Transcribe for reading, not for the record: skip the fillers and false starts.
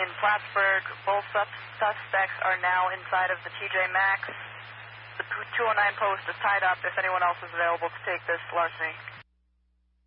in Plattsburgh. Both suspects are now inside of the TJ Maxx. The 209 post is tied up if anyone else is available to take this larceny.